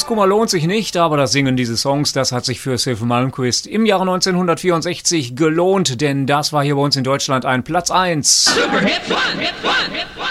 Liebeskummer lohnt sich nicht, aber das Singen dieses Songs, das hat sich für Sylvan Malmkvist im Jahre 1964 gelohnt, denn das war hier bei uns in Deutschland ein Platz 1. Super Hit One, Hit One, Hit One.